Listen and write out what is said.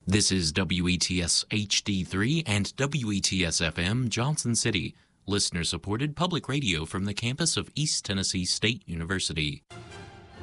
This is WETS HD3 and WETS FM Johnson City, listener-supported public radio from the campus of East Tennessee State University.